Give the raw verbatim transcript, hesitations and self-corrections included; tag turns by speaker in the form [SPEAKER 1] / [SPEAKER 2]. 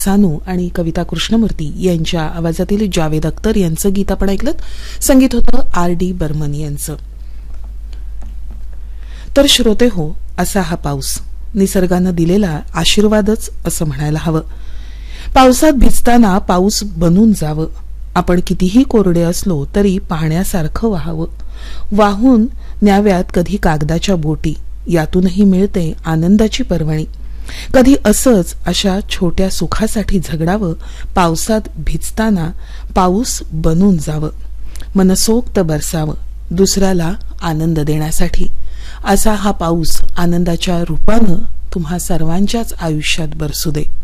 [SPEAKER 1] सानू आणि कविता कृष्णमूर्ती यांच्या आवाजातील जावेद अख्तर यांचं गीत आपण ऐकलं. संगीत होतं आर डी बर्मन यांचं. तर श्रोते हो, असा हा पाऊस निसर्गानं दिलेला आशीर्वादच असं म्हणायला हवं. पावसात भिजताना पाऊस बनून जावं. आपण कितीही कोरडे असलो तरी पाहण्यासारखं व्हावं. वाहून न्याव्यात कधी कागदाच्या बोटी, यातूनही मिळते आनंदाची पर्वणी. कधी असंच अशा छोट्या सुखासाठी झगडावं. पावसात भिजताना पाऊस बनून जावं. मनसोक्त बरसावं दुसऱ्याला आनंद देण्यासाठी. असा हा पाऊस आनंदाच्या रूपानं तुम्हा सर्वांच्याच आयुष्यात बरसू दे.